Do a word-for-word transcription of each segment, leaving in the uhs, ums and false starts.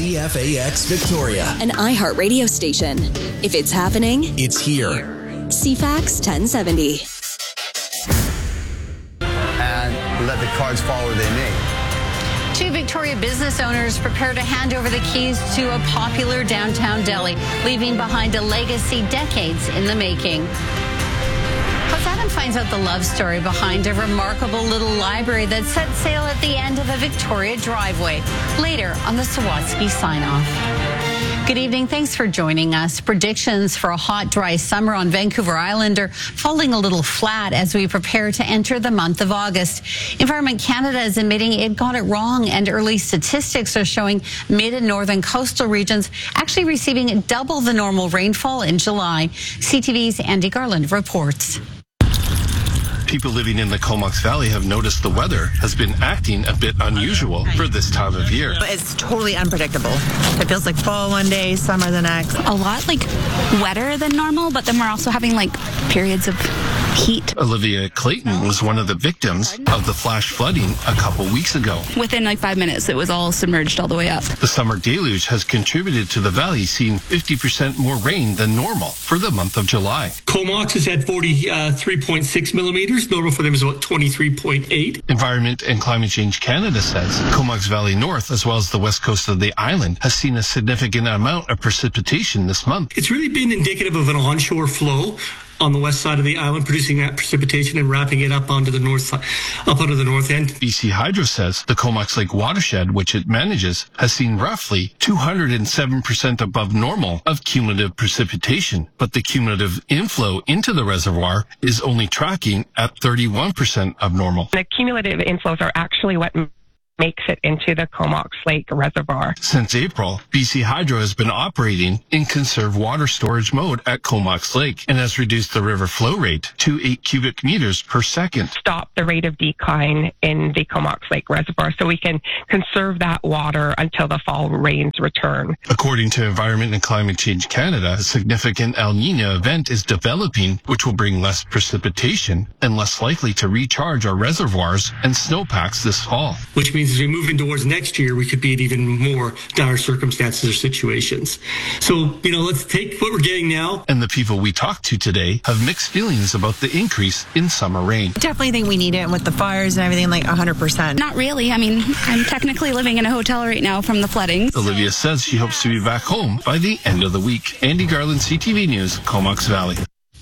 C F A X Victoria, an iHeart radio station. If it's happening, it's here. C FAX ten seventy. And let the cards fall where they may. Two Victoria business owners prepare to hand over the keys to a popular downtown deli, leaving behind a legacy decades in the making. Plus, Adam finds out the love story behind a remarkable little library that set sail at the end of a Victoria driveway. Later on the Sawatsky sign-off. Good evening. Thanks for joining us. Predictions for a hot, dry summer on Vancouver Island are falling a little flat as we prepare to enter the month of August. Environment Canada is admitting it got it wrong, and early statistics are showing mid and northern coastal regions actually receiving double the normal rainfall in July. C T V's Andy Garland reports. People living in the Comox Valley have noticed the weather has been acting a bit unusual for this time of year. It's totally unpredictable. It feels like fall one day, summer the next. A lot like wetter than normal, but then we're also having like periods of heat. Olivia Clayton was one of the victims of the flash flooding a couple weeks ago. Within like five minutes, it was all submerged all the way up. The summer deluge has contributed to the valley seeing fifty percent more rain than normal for the month of July. Comox has had forty-three point six millimeters. Normal for them is about twenty-three point eight. Environment and Climate Change Canada says Comox Valley North, as well as the west coast of the island, has seen a significant amount of precipitation this month. It's really been indicative of an onshore flow on the west side of the island, producing that precipitation and wrapping it up onto the north side, up onto the north end. B C Hydro says the Comox Lake watershed, which it manages, has seen roughly two hundred seven percent above normal of cumulative precipitation, but the cumulative inflow into the reservoir is only tracking at thirty-one percent of normal. The cumulative inflows are actually what makes it into the Comox Lake Reservoir. Since April, B C Hydro has been operating in conserved water storage mode at Comox Lake and has reduced the river flow rate to eight cubic meters per second. Stop the rate of decline in the Comox Lake Reservoir so we can conserve that water until the fall rains return. According to Environment and Climate Change Canada, a significant El Niño event is developing, which will bring less precipitation and less likely to recharge our reservoirs and snowpacks this fall. Which means as we move in towards next year, we could be in even more dire circumstances or situations. So, you know, let's take what we're getting now. And the people we talked to today have mixed feelings about the increase in summer rain. Definitely think we need it, and with the fires and everything, like one hundred percent. Not really. I mean, I'm technically living in a hotel right now from the flooding. Olivia says she hopes to be back home by the end of the week. Andy Garland, C T V News, Comox Valley.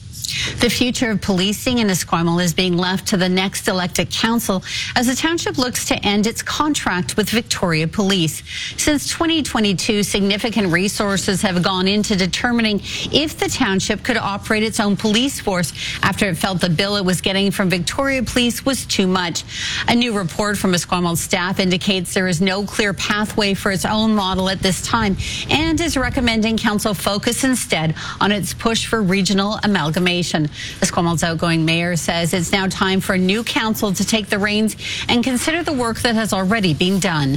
The future of policing in Esquimalt is being left to the next elected council as the township looks to end its contract with Victoria Police. Since twenty twenty-two, significant resources have gone into determining if the township could operate its own police force after it felt the bill it was getting from Victoria Police was too much. A new report from Esquimalt staff indicates there is no clear pathway for its own model at this time and is recommending council focus instead on its push for regional amalgamation. Esquimalt's outgoing mayor says it's now time for a new council to take the reins and consider the work that has already been done.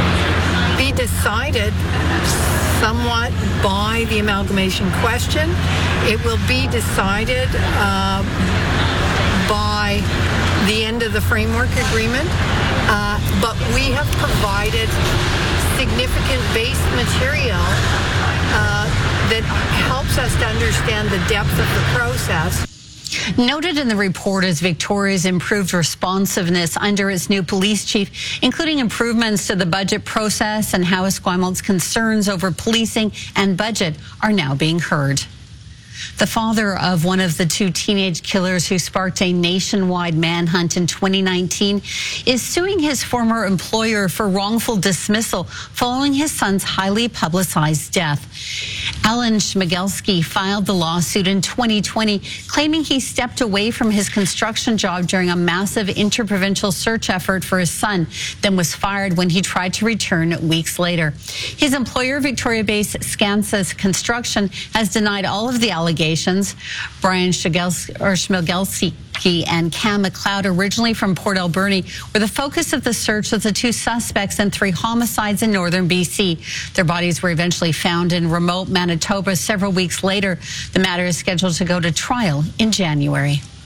Be decided somewhat by the amalgamation question. It will be decided uh, by the end of the framework agreement, uh, but we have provided significant base material uh, that helps us to understand the depth of the process. Noted in the report is Victoria's improved responsiveness under its new police chief, including improvements to the budget process and how Esquimalt's concerns over policing and budget are now being heard. The father of one of the two teenage killers who sparked a nationwide manhunt in twenty nineteen is suing his former employer for wrongful dismissal following his son's highly publicized death. Alan Schmigelski filed the lawsuit in twenty twenty, claiming he stepped away from his construction job during a massive interprovincial search effort for his son, then was fired when he tried to return weeks later. His employer, Victoria-based Scansas Construction, has denied all of the allegations. Brian Schmigelski and Cam McLeod, originally from Port Alberni, were the focus of the search of the two suspects in three homicides in northern B C. Their bodies were eventually found in remote Manitoba several weeks later. The matter is scheduled to go to trial in January.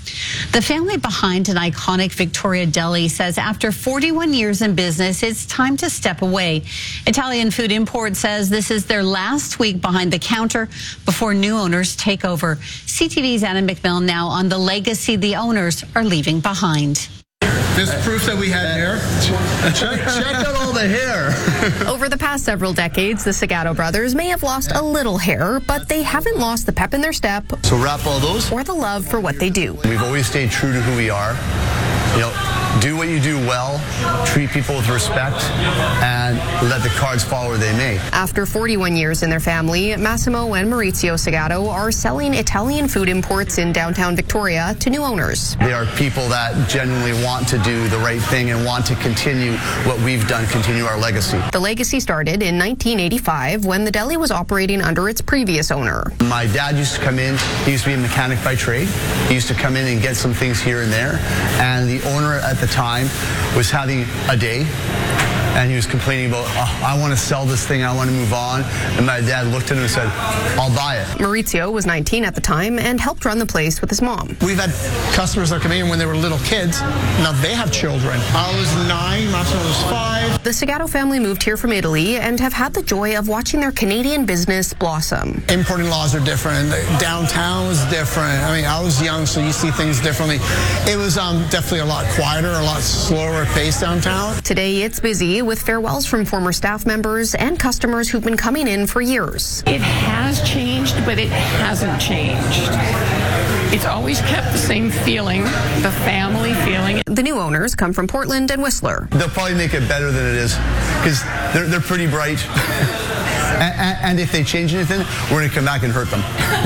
The family behind an iconic Victoria deli says after forty-one years in business, it's time to step away. Italian Food Import says this is their last week behind the counter before new owners take over. C T V's Anna McMillan now on the legacy the owners are leaving behind. This proof that we had hair. check, check out all the hair. Over the past several decades, the Segato brothers may have lost a little hair, but they haven't lost the pep in their step. So wrap all those. Or the love for what they do. We've always stayed true to who we are. You know, do what you do well, treat people with respect, and let the cards fall where they may. After forty-one years in their family, Massimo and Maurizio Segato are selling Italian food imports in downtown Victoria to new owners. They are people that genuinely want to do the right thing and want to continue what we've done, continue our legacy. The legacy started in nineteen eighty-five when the deli was operating under its previous owner. My dad used to come in, he used to be a mechanic by trade. He used to come in and get some things here and there, and the owner at the time was having a day, and he was complaining about, oh, I want to sell this thing, I want to move on. And my dad looked at him and said, I'll buy it. Maurizio was nineteen at the time and helped run the place with his mom. We've had customers that come in when they were little kids. Now they have children. I was nine, Massimo was five. The Segato family moved here from Italy and have had the joy of watching their Canadian business blossom. Importing laws are different. Downtown was different. I mean, I was young, so you see things differently. It was um, definitely a lot quieter, a lot slower pace downtown. Today it's busy with farewells from former staff members and customers who've been coming in for years. It has changed, but it hasn't changed. It's always kept the same feeling, the family feeling. The new owners come from Portland and Whistler. They'll probably make it better than it is because they're, they're pretty bright. And, and if they change anything, we're going to come back and hurt them.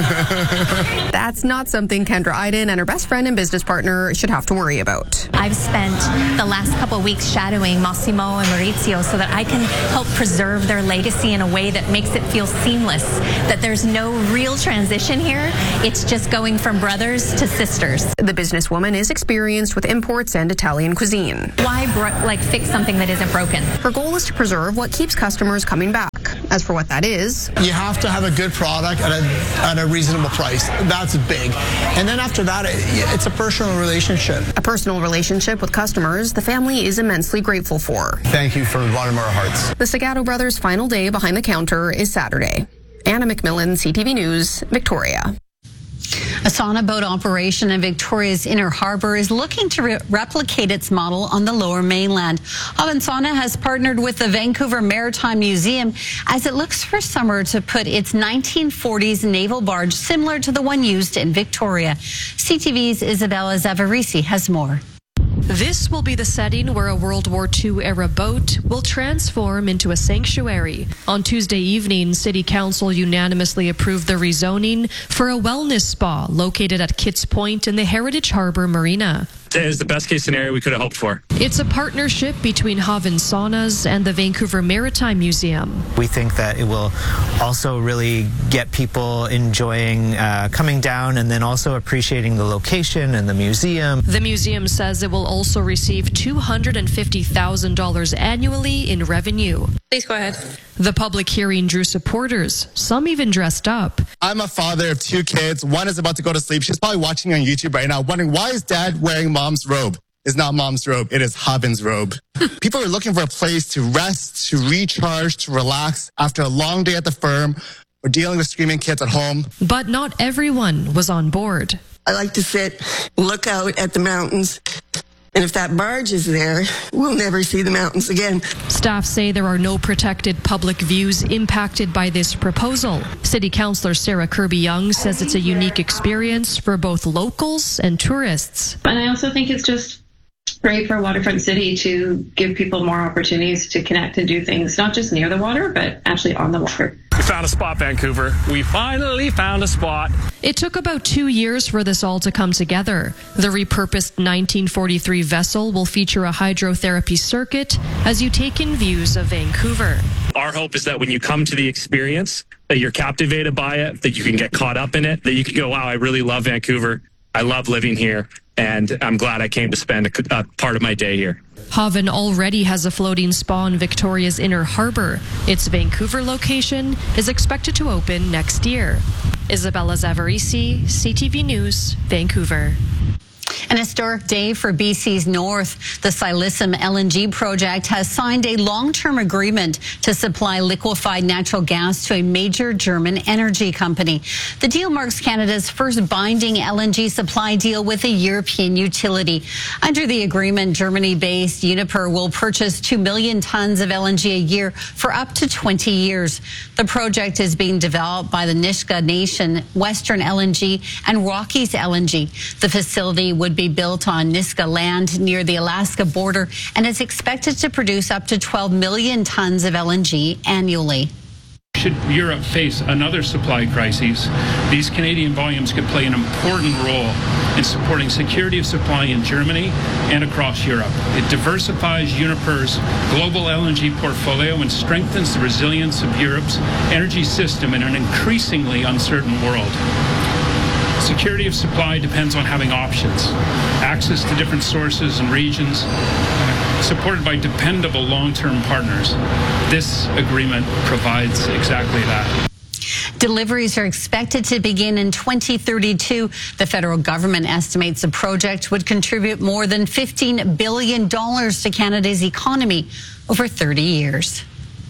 That's not something Kendra Iden and her best friend and business partner should have to worry about. I've spent the last couple of weeks shadowing Massimo and Maurizio so that I can help preserve their legacy in a way that makes it feel seamless, that there's no real transition here. It's just going from brothers to sisters. The businesswoman is experienced with imports and Italian cuisine. Why bro- like fix something that isn't broken? Her goal is to preserve what keeps customers coming back. As for what that is, you have to have a good product at a, at a reasonable price. That's big. And then after that, it, it's a personal relationship. A personal relationship with customers the family is immensely grateful for. Thank you from the bottom of our hearts. The Segato brothers' final day behind the counter is Saturday. Anna McMillan, C T V News, Victoria. A sauna boat operation in Victoria's Inner Harbour is looking to re- replicate its model on the Lower Mainland. Haven Sauna has partnered with the Vancouver Maritime Museum as it looks for summer to put its nineteen forties naval barge similar to the one used in Victoria. C T V's Isabella Zavarisi has more. This will be the setting where a World War Two era boat will transform into a sanctuary. On Tuesday evening, City Council unanimously approved the rezoning for a wellness spa located at Kitts Point in the Heritage Harbour Marina. It was the best case scenario we could have hoped for. It's a partnership between Haven Saunas and the Vancouver Maritime Museum. We think that it will also really get people enjoying uh, coming down and then also appreciating the location and the museum. The museum says it will also receive two hundred fifty thousand dollars annually in revenue. Please go ahead. The public hearing drew supporters, some even dressed up. I'm a father of two kids. One is about to go to sleep. She's probably watching on YouTube right now, wondering why is dad wearing mom's robe? It's not mom's robe. It is Haven's robe. People are looking for a place to rest, to recharge, to relax after a long day at the firm or dealing with screaming kids at home. But not everyone was on board. I like to sit, look out at the mountains. And if that barge is there, we'll never see the mountains again. Staff say there are no protected public views impacted by this proposal. City Councillor Sarah Kirby-Young says it's a unique experience for both locals and tourists. And I also think it's just great for a waterfront city to give people more opportunities to connect and do things, not just near the water, but actually on the water. We found a spot, Vancouver. We finally found a spot. It took about two years for this all to come together. The repurposed nineteen forty-three vessel will feature a hydrotherapy circuit as you take in views of Vancouver. Our hope is that when you come to the experience, that you're captivated by it, that you can get caught up in it, that you can go, wow, I really love Vancouver. I love living here, and I'm glad I came to spend a, a part of my day here. Haven already has a floating spa in Victoria's Inner Harbour. Its Vancouver location is expected to open next year. Isabella Zavarisi, C T V News, Vancouver. An historic day for B C's North. The Silissum L N G project has signed a long-term agreement to supply liquefied natural gas to a major German energy company. The deal marks Canada's first binding L N G supply deal with a European utility. Under the agreement, Germany-based Uniper will purchase two million tons of L N G a year for up to twenty years. The project is being developed by the Nisga'a Nation, Western L N G, and Rockies L N G. The facility would be built on Nisga'a land near the Alaska border and is expected to produce up to twelve million tons of L N G annually. Should Europe face another supply crisis, these Canadian volumes could play an important role in supporting security of supply in Germany and across Europe. It diversifies Uniper's global L N G portfolio and strengthens the resilience of Europe's energy system in an increasingly uncertain world. Security of supply depends on having options, access to different sources and regions, supported by dependable long-term partners. This agreement provides exactly that. Deliveries are expected to begin in twenty thirty-two. The federal government estimates the project would contribute more than fifteen billion dollars to Canada's economy over thirty years.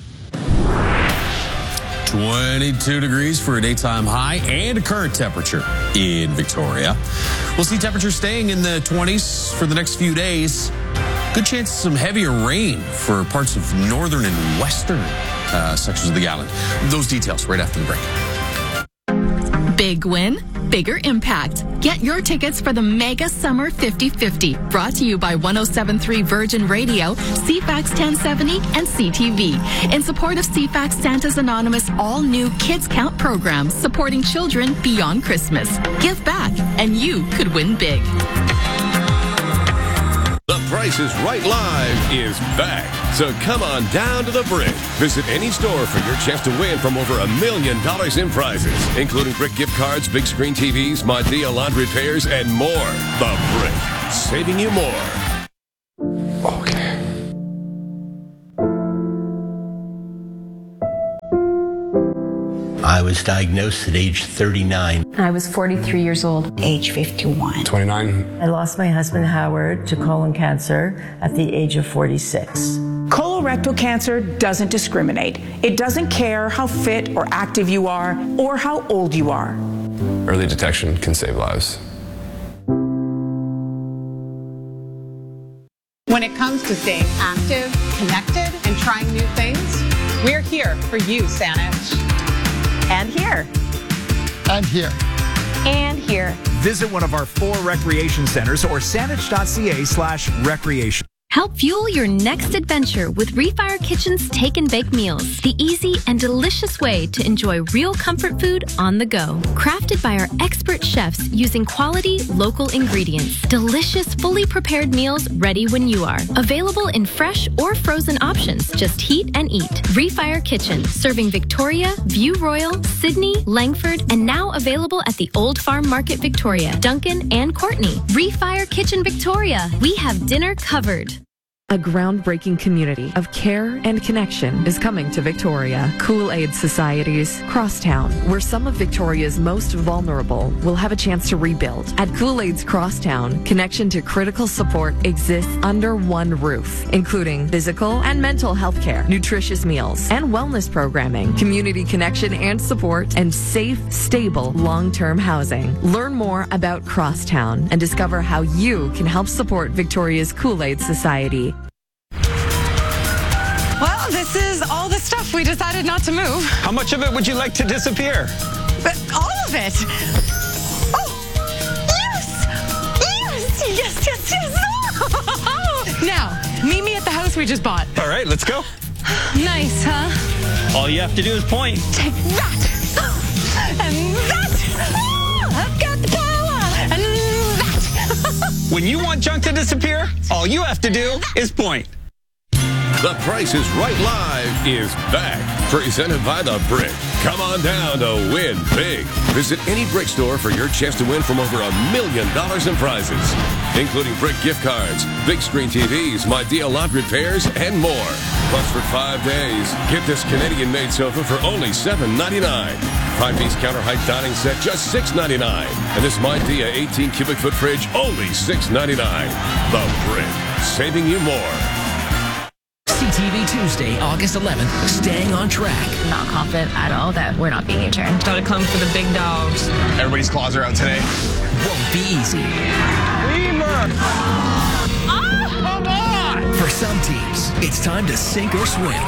twenty-two degrees for a daytime high and a current temperature in Victoria. We'll see temperatures staying in the twenties for the next few days. Good chance of some heavier rain for parts of northern and western uh, sections of the island. Those details right after the break. Big win, bigger impact. Get your tickets for the Mega Summer fifty fifty, brought to you by one oh seven point three Virgin Radio, C FAX ten seventy, and C T V. In support of C FAX Santa's Anonymous all-new Kids Count program, supporting children beyond Christmas. Give back, and you could win big. The Price is Right Live is back, so come on down to the Brick. Visit any store for your chance to win from over a million dollars in prizes, including Brick gift cards, big screen T Vs, Modea laundry repairs, and more. The Brick, saving you more. Okay. I was diagnosed at age thirty-nine. I was forty-three years old. Age fifty-one. twenty-nine. I lost my husband Howard to colon cancer at the age of forty-six. Colorectal cancer doesn't discriminate. It doesn't care how fit or active you are or how old you are. Early detection can save lives. When it comes to staying active, connected, and trying new things, we're here for you, Saanich. And here. And here. And here. Visit one of our four recreation centers or saanich.ca slash recreation. Help fuel your next adventure with Refire Kitchen's Take and Bake meals, the easy and delicious way to enjoy real comfort food on the go. Crafted by our expert chefs using quality local ingredients. Delicious, fully prepared meals ready when you are. Available in fresh or frozen options. Just heat and eat. Refire Kitchen, serving Victoria, View Royal, Sydney, Langford, and now available at the Old Farm Market Victoria, Duncan, and Courtney. Refire Kitchen Victoria. We have dinner covered. A groundbreaking community of care and connection is coming to Victoria. Kool-Aid Society's Crosstown, where some of Victoria's most vulnerable will have a chance to rebuild. At Kool-Aid's Crosstown, connection to critical support exists under one roof, including physical and mental health care, nutritious meals, and wellness programming, community connection and support, and safe, stable, long-term housing. Learn more about Crosstown and discover how you can help support Victoria's Kool-Aid Society. Well, this is all the stuff we decided not to move. How much of it would you like to disappear? But all of it. Oh, yes! Yes, yes, yes, yes! Now, meet me at the house we just bought. All right, let's go. Nice, huh? All you have to do is point. Take that! And that! Ah, I've got the power! And that! When you want junk to disappear, all you have to do is point. The Price is Right Live is back, presented by The Brick. Come on down to win big. Visit any Brick store for your chance to win from over a million dollars in prizes, including Brick gift cards, big screen T Vs, Modea laundry repairs, and more. Plus, for five days, get this Canadian-made sofa for only seven ninety-nine. Five-piece counter-height dining set, just six ninety-nine. And this Midea eighteen cubic foot fridge, only six ninety-nine. The Brick, saving you more. C T V Tuesday, August eleventh, staying on track. Not confident at all that we're not being U-turned. Gotta come for the big dogs. Everybody's claws are out today. Won't be easy. Beamer! Oh, come on! For some teams, it's time to sink or swim.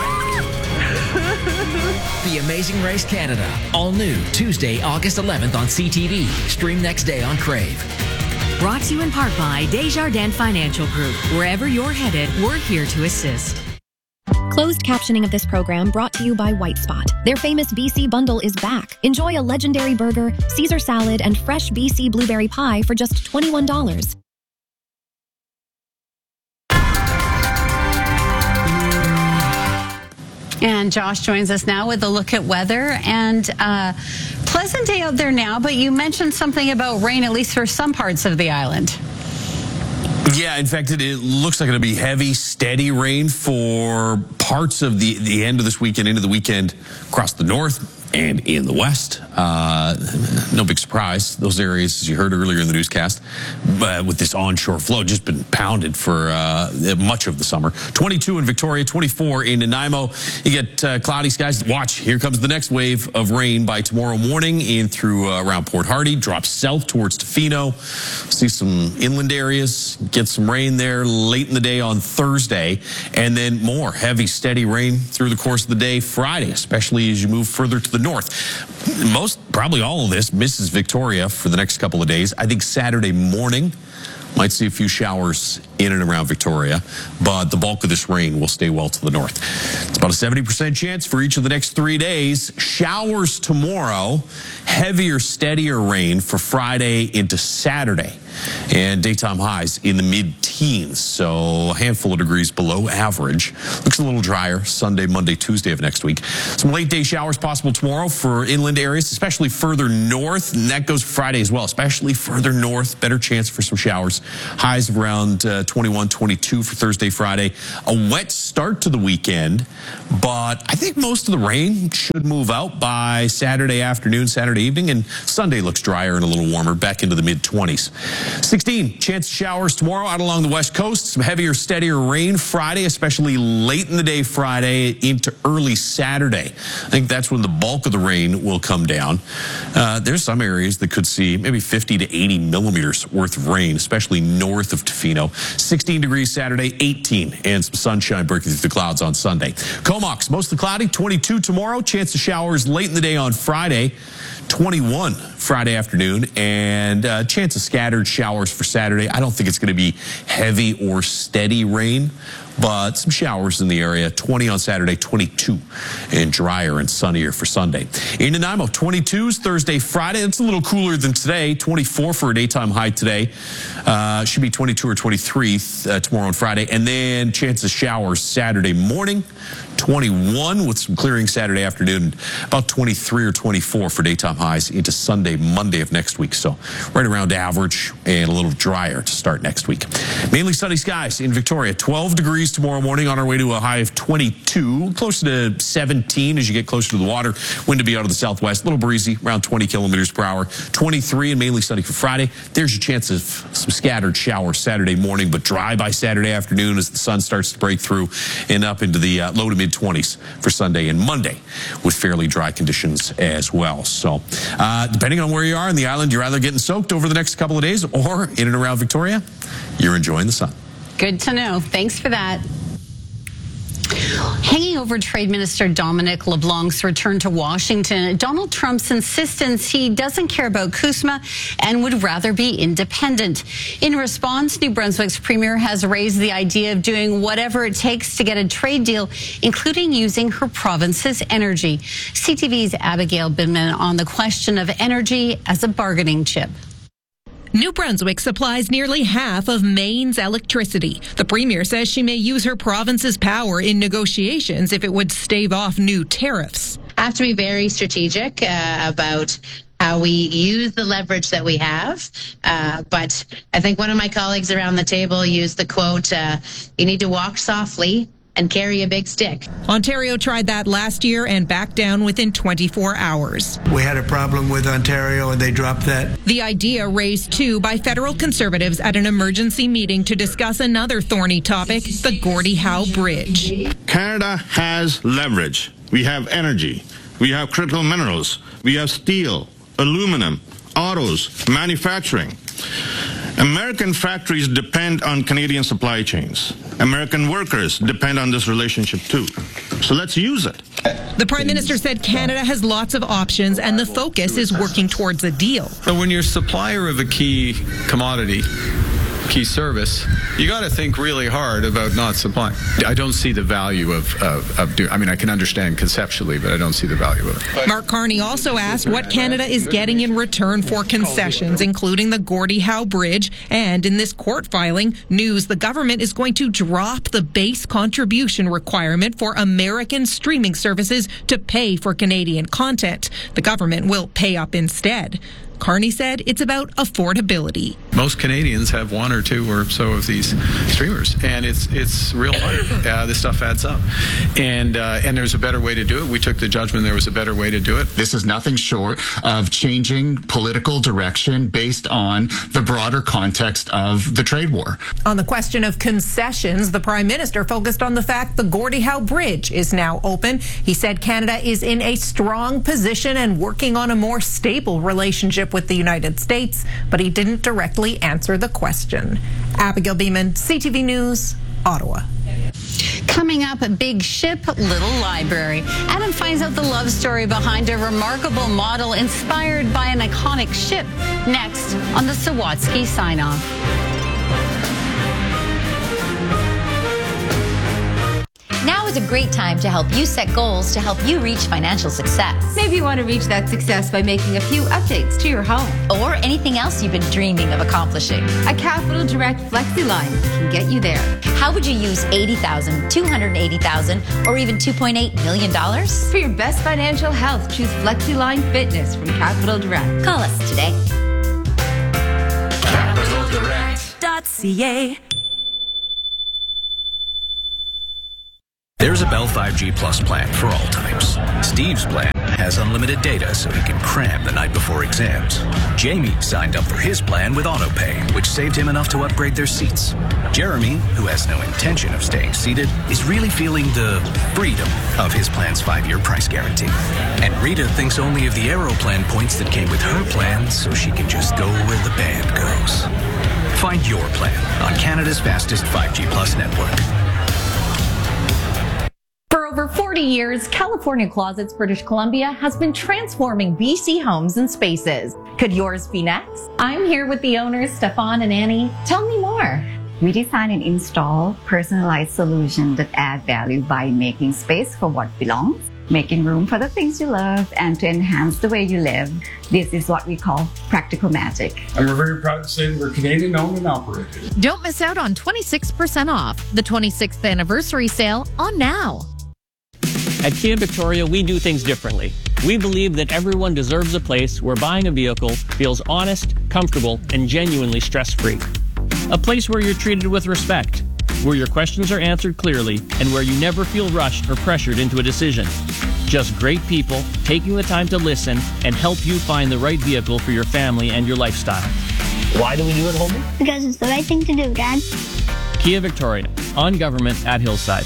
The Amazing Race Canada, all new Tuesday, August eleventh on C T V. Stream next day on Crave. Brought to you in part by Desjardins Financial Group. Wherever you're headed, we're here to assist. Closed captioning of this program brought to you by White Spot. Their famous B C bundle is back. Enjoy a legendary burger, Caesar salad, and fresh B C blueberry pie for just twenty-one dollars. And Josh joins us now with a look at weather. And uh, pleasant day out there now, but you mentioned something about rain, at least for some parts of the island. Yeah, in fact, it, it looks like it'll be heavy, steady rain for parts of the, the end of this weekend, into the weekend across the north and in the west. Uh, no big surprise. Those areas, as you heard earlier in the newscast, uh, with this onshore flow, just been pounded for uh, much of the summer. twenty-two in Victoria, twenty-four in Nanaimo. You get uh, cloudy skies. Watch, here comes the next wave of rain by tomorrow morning in through uh, around Port Hardy. Drops south towards Tofino. See some inland areas. Get some rain there late in the day on Thursday. And then more heavy, steady rain through the course of the day Friday, especially as you move further to the north. Most, probably all of this misses Victoria for the next couple of days. I think Saturday morning might see a few showers in and around Victoria, but the bulk of this rain will stay well to the north. It's about a seventy percent chance for each of the next three days. Showers tomorrow, heavier, steadier rain for Friday into Saturday, and daytime highs in the mid-teens, so a handful of degrees below average. Looks a little drier Sunday, Monday, Tuesday of next week. Some late-day showers possible tomorrow for inland areas, especially further north, and that goes Friday as well, especially further north. Better chance for some showers. Highs of around uh, twenty-one, twenty-two for Thursday, Friday. A wet start to the weekend, but I think most of the rain should move out by Saturday afternoon, Saturday evening, and Sunday looks drier and a little warmer, back into the mid-twenties. sixteen, chance of showers tomorrow out along the west coast. Some heavier, steadier rain Friday, especially late in the day Friday into early Saturday. I think that's when the bulk of the rain will come down. Uh, there's some areas that could see maybe fifty to eighty millimeters worth of rain, especially north of Tofino. sixteen degrees Saturday, eighteen, and some sunshine breaking through the clouds on Sunday. Comox, mostly cloudy, twenty-two tomorrow. Chance of showers late in the day on Friday. twenty-one Friday afternoon, and uh, chance of scattered showers for Saturday. I don't think it's going to be heavy or steady rain, but some showers in the area. twenty on Saturday, twenty-two, and drier and sunnier for Sunday. In Nanaimo, twenty-twos Thursday, Friday. It's a little cooler than today. twenty-four for a daytime high today. Uh, should be twenty-two or twenty-three uh, tomorrow and Friday. And then chance of showers Saturday morning. twenty-one with some clearing Saturday afternoon. About twenty-three or twenty-four for daytime highs into Sunday, Monday of next week. So right around average and a little drier to start next week. Mainly sunny skies in Victoria. twelve degrees tomorrow morning, on our way to a high of twenty-two. Closer to seventeen as you get closer to the water. Wind to be out of the southwest. A little breezy, around twenty kilometers per hour. twenty-three and mainly sunny for Friday. There's your chance of some scattered showers Saturday morning, but dry by Saturday afternoon as the sun starts to break through, and up into the uh, low to mid twenties for Sunday and Monday with fairly dry conditions as well. So uh, depending on where you are in the island, you're either getting soaked over the next couple of days, or in and around Victoria, you're enjoying the sun. Good to know. Thanks for that. Hanging over Trade Minister Dominic LeBlanc's return to Washington, Donald Trump's insistence he doesn't care about CUSMA and would rather be independent. In response, New Brunswick's premier has raised the idea of doing whatever it takes to get a trade deal, including using her province's energy. C T V's Abigail Bidman on the question of energy as a bargaining chip. New Brunswick supplies nearly half of Maine's electricity. The premier says she may use her province's power in negotiations if it would stave off new tariffs. I have to be very strategic uh, about how we use the leverage that we have. Uh, but I think one of my colleagues around the table used the quote, uh, you need to walk softly and carry a big stick. Ontario tried that last year and backed down within twenty-four hours. We had a problem with Ontario and they dropped that. The idea raised too by federal Conservatives at an emergency meeting to discuss another thorny topic, the Gordie Howe Bridge. Canada has leverage. We have energy. We have critical minerals. We have steel, aluminum, autos, manufacturing. American factories depend on Canadian supply chains. American workers depend on this relationship too. So let's use it. The Prime Minister said Canada has lots of options and the focus is working towards a deal. So when you're supplier of a key commodity, key service, you got to think really hard about not supplying. I don't see the value of, of, of doing, I mean, I can understand conceptually, but I don't see the value of it. Mark Carney also asked what Canada is getting in return for concessions, including the Gordie Howe Bridge. And in this court filing, news the government is going to drop the base contribution requirement for American streaming services to pay for Canadian content. The government will pay up instead. Carney said it's about affordability. Most Canadians have one or two or so of these streamers, and it's it's real money. Uh, this stuff adds up, and uh, and there's a better way to do it. We took the judgment there was a better way to do it. This is nothing short of changing political direction based on the broader context of the trade war. On the question of concessions, the Prime Minister focused on the fact the Gordie Howe Bridge is now open. He said Canada is in a strong position and working on a more stable relationship with the United States, but he didn't directly answer the question. Abigail Beeman, C T V News, Ottawa. Coming up, a big ship, little library. Adam finds out the love story behind a remarkable model inspired by an iconic ship. Next on the Sawatsky Sign-Off. Now is a great time to help you set goals to help you reach financial success. Maybe you want to reach that success by making a few updates to your home. Or anything else you've been dreaming of accomplishing. A Capital Direct FlexiLine can get you there. How would you use eighty thousand dollars, two hundred eighty thousand dollars, or even two point eight million dollars? For your best financial health, choose FlexiLine Fitness from Capital Direct. Call us today. capital direct dot c a There's a Bell five G Plus plan for all types. Steve's plan has unlimited data so he can cram the night before exams. Jamie signed up for his plan with AutoPay, which saved him enough to upgrade their seats. Jeremy, who has no intention of staying seated, is really feeling the freedom of his plan's five-year price guarantee. And Rita thinks only of the Aeroplan points that came with her plan, so she can just go where the band goes. Find your plan on Canada's fastest five G Plus network. For over forty years, California Closets British Columbia has been transforming B C homes and spaces. Could yours be next? I'm here with the owners, Stefan and Annie. Tell me more. We design and install personalized solutions that add value by making space for what belongs, making room for the things you love, and to enhance the way you live. This is what we call practical magic. And we're very proud to say that we're Canadian owned and operated. Don't miss out on twenty-six percent off the twenty-sixth anniversary sale on now. At Kia Victoria, we do things differently. We believe that everyone deserves a place where buying a vehicle feels honest, comfortable, and genuinely stress-free. A place where you're treated with respect, where your questions are answered clearly, and where you never feel rushed or pressured into a decision. Just great people taking the time to listen and help you find the right vehicle for your family and your lifestyle. Why do we do it, Holden? Because it's the right thing to do, Dad. Kia Victoria, on government at Hillside.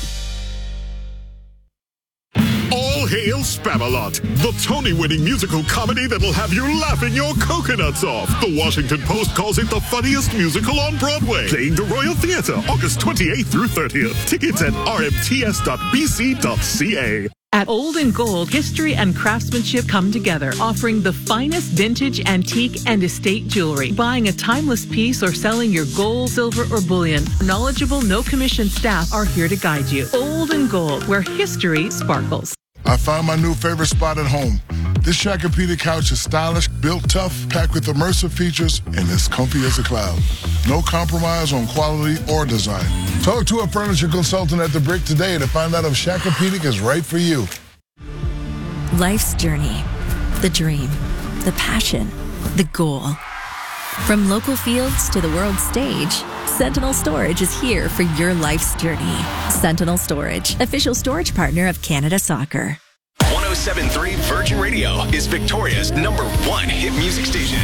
All hail Spamalot, the Tony-winning musical comedy that'll have you laughing your coconuts off. The Washington Post calls it the funniest musical on Broadway. Playing the Royal Theatre, August twenty-eighth through thirtieth. Tickets at r m t s dot b c dot c a. At Old and Gold, history and craftsmanship come together, offering the finest vintage, antique, and estate jewelry. Buying a timeless piece or selling your gold, silver, or bullion, knowledgeable, no-commission staff are here to guide you. Old and Gold, where history sparkles. I found my new favorite spot at home. This Shacopedic couch is stylish, built tough, packed with immersive features, and as comfy as a cloud. No compromise on quality or design. Talk to a furniture consultant at The Brick today to find out if Shacopedic is right for you. Life's journey, the dream, the passion, the goal. From local fields to the world stage, Sentinel Storage is here for your life's journey. Sentinel Storage, official storage partner of Canada Soccer. one oh seven point three Virgin Radio is Victoria's number one hit music station.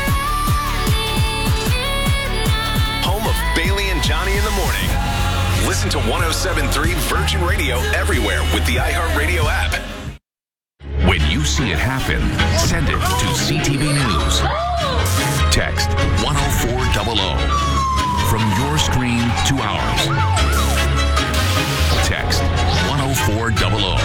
Home of Bailey and Johnny in the morning. Listen to one oh seven point three Virgin Radio everywhere with the iHeartRadio app. When you see it happen, send it to C T V News. Text one oh four hundred. From your screen to ours. Text one oh four hundred.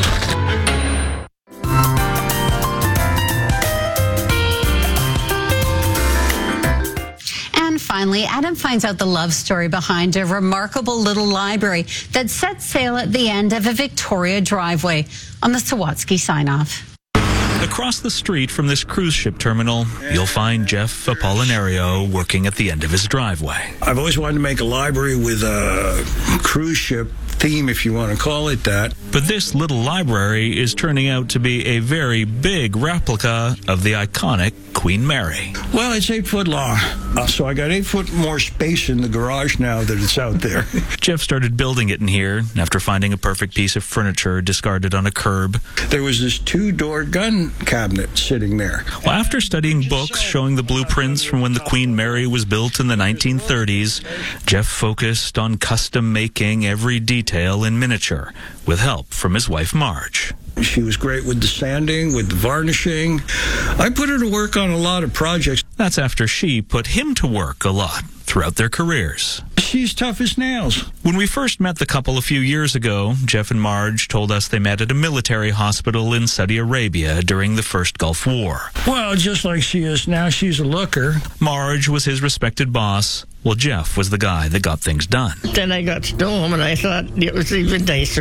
And finally, Adam finds out the love story behind a remarkable little library that sets sail at the end of a Victoria driveway on the Sawatsky sign-off. Across the street from this cruise ship terminal, you'll find Jeff Apollinario working at the end of his driveway. I've always wanted to make a library with a cruise ship theme, if you want to call it that. But this little library is turning out to be a very big replica of the iconic Queen Mary. Well, it's eight foot long, uh, so I got eight foot more space in the garage now that it's out there. Jeff started building it in here after finding a perfect piece of furniture discarded on a curb. There was this two-door gun cabinet sitting there. Well, after studying books showing the blueprints from when the Queen Mary was built in the nineteen thirties, Jeff focused on custom making every detail in miniature with help from his wife Marge. She was great with the sanding, with the varnishing. I put her to work on a lot of projects. That's after she put him to work a lot throughout their careers. She's tough as nails. When we first met the couple a few years ago, Jeff and Marge told us they met at a military hospital in Saudi Arabia during the first Gulf War. Well, just like she is now, she's a looker. Marge was his respected boss, while Jeff was the guy that got things done. Then I got to know him, and I thought it was even nicer.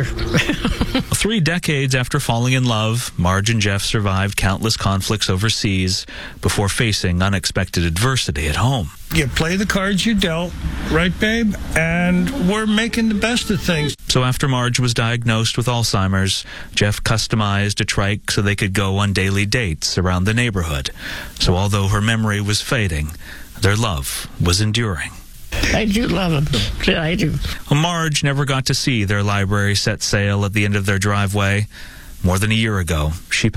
Three decades after falling in love, Marge and Jeff survived countless conflicts overseas before facing unexpected adversity at home. You play the cards you dealt, right, babe? And we're making the best of things. So after Marge was diagnosed with Alzheimer's, Jeff customized a trike so they could go on daily dates around the neighborhood. So although her memory was fading, their love was enduring. I do love him. Yeah, I do. Well, Marge never got to see their library set sail at the end of their driveway. More than a year ago, she